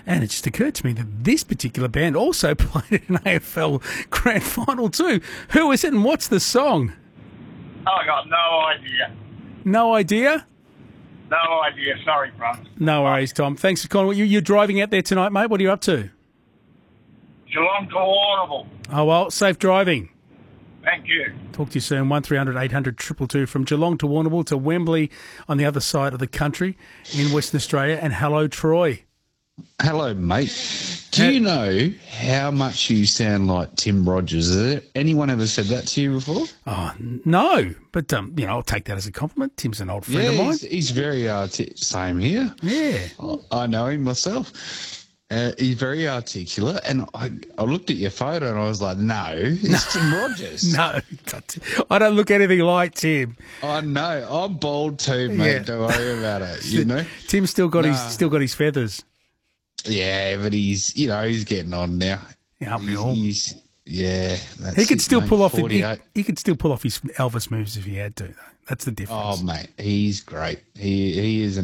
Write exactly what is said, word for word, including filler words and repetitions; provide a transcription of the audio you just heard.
And it just occurred to me that this particular band also played an A F L Grand Final too. Who is it and what's the song? Oh, I got no idea. No idea? No idea. Sorry, bro. No worries, Tom. Thanks for calling. You, you're driving out there tonight, mate. What are you up to? Geelong to Warrnambool. Oh, well, safe driving. Thank you. Talk to you soon. one three hundred eight hundred two two two from Geelong to Warrnambool to Wembley on the other side of the country in Western Australia. And hello, Troy. Hello, mate. Do you know how much you sound like Tim Rogers? Has there anyone ever said that to you before? Oh, no. But, um, you know, I'll take that as a compliment. Tim's an old friend yeah, of mine. He's, he's very articulate. Same here. Yeah. I, I know him myself. Uh, he's very articulate. And I, I looked at your photo and I was like, no, it's Tim Rogers. No. I don't look anything like Tim. I know. I'm bald too, mate. Yeah. Don't worry about it. You know? Tim's still got Nah. his still got his feathers. Yeah, but he's, you know, he's getting on now. Yeah, aren't we all? He's, yeah. That's He could it, still mate, pull off he, forty-eight. he could still pull off his Elvis moves if he had to, though. That's the difference. Oh, mate, he's great. He he is an